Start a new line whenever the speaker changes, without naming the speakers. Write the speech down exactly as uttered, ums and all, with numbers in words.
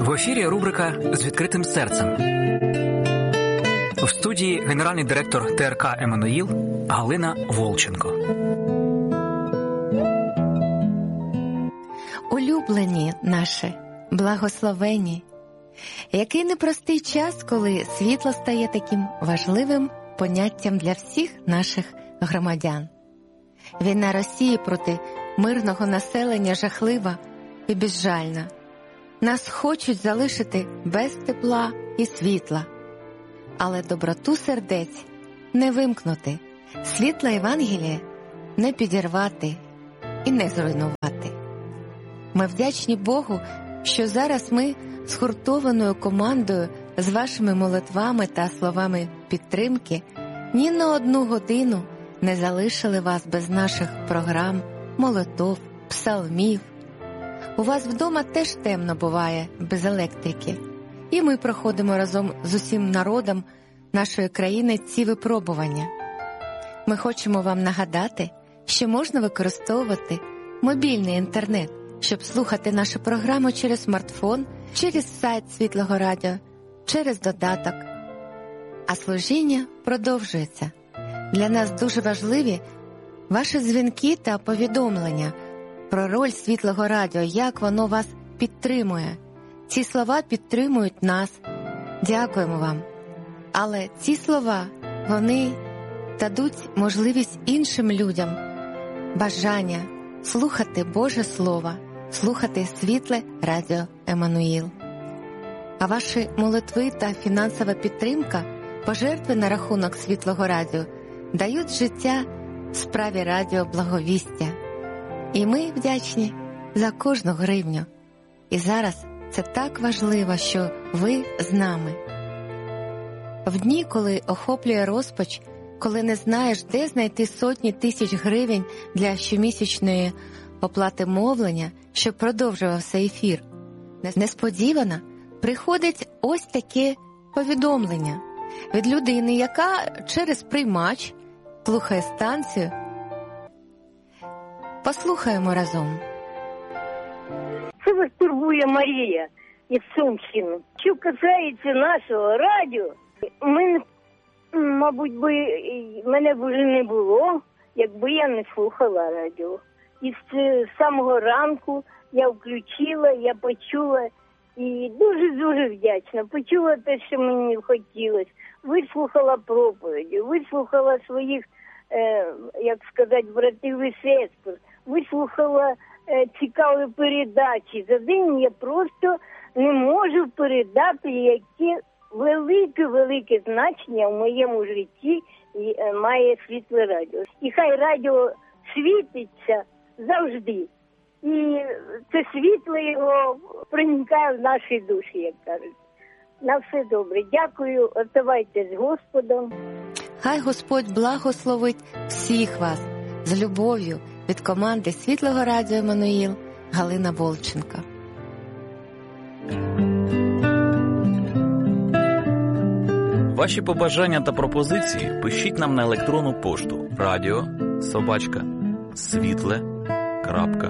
В ефірі рубрика «З відкритим серцем». В студії генеральний директор Те Ер Ка «Еммануїл» Галина Волченко.
Улюблені наші, благословені. Який непростий час, коли світло стає таким важливим поняттям для всіх наших громадян. Війна Росії проти мирного населення жахлива і безжальна. Нас хочуть залишити без тепла і світла. Але доброту сердець не вимкнути, світла Євангелія не підірвати і не зруйнувати. Ми вдячні Богу, що зараз ми згуртованою командою з вашими молитвами та словами підтримки ні на одну годину не залишили вас без наших програм, молитов, псалмів. У вас вдома теж темно буває без електрики. І ми проходимо разом з усім народом нашої країни ці випробування. Ми хочемо вам нагадати, що можна використовувати мобільний інтернет, щоб слухати нашу програму через смартфон, через сайт Світлого Радіо, через додаток. А служіння продовжується. Для нас дуже важливі ваші дзвінки та повідомлення про роль Світлого Радіо, як воно вас підтримує. Ці слова підтримують нас. Дякуємо вам. Але ці слова, вони дадуть можливість іншим людям бажання слухати Боже Слово, слухати Світле Радіо «Еммануїл». А ваші молитви та фінансова підтримка, пожертви на рахунок Світлого Радіо дають життя справі Радіо Благовістя. І ми вдячні за кожну гривню. І зараз це так важливо, що ви з нами. В дні, коли охоплює розпач, коли не знаєш, де знайти сотні тисяч гривень для щомісячної оплати мовлення, щоб продовжувався ефір, несподівано приходить ось таке повідомлення від людини, яка через приймач слухає станцію. Послухаємо разом.
Це вас турбує Марія із Сумщини. Що касається нашого радіо, ми, мабуть, би, мене б вже не було, якби я не слухала радіо. І з самого ранку я включила, я почула і дуже-дуже вдячна. Почула те, що мені хотілося. Вислухала проповіді, вислухала своїх, е, як сказати, братів і сестер, вислухала е, цікаві передачі. За день я просто не можу передати, яке велике-велике значення в моєму житті е, має Світле Радіо. І хай радіо світиться завжди. І це світло його проникає в наші душі, як кажуть. На все добре. Дякую. Оставайтесь з Господом.
Хай Господь благословить всіх вас з любов'ю від команди Світлого Радіо «Еммануїл» Галина Волченко.
Ваші побажання та пропозиції пишіть нам на електронну пошту радіо собачка світле крапка